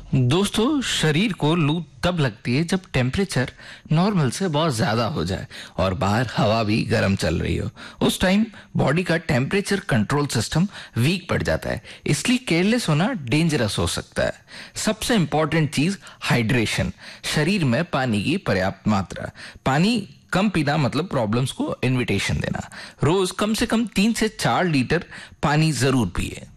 दोस्तों, शरीर को लू तब लगती है जब टेम्परेचर नॉर्मल से बहुत ज्यादा हो जाए और बाहर हवा भी गर्म चल रही हो। उस टाइम बॉडी का टेम्परेचर कंट्रोल सिस्टम वीक पड़ जाता है, इसलिए केयरलेस होना डेंजरस हो सकता है। सबसे इंपॉर्टेंट चीज हाइड्रेशन, शरीर में पानी की पर्याप्त मात्रा। पानी कम पीना मतलब प्रॉब्लम्स को इनविटेशन देना। रोज कम से कम 3 से 4 लीटर पानी जरूर पिए।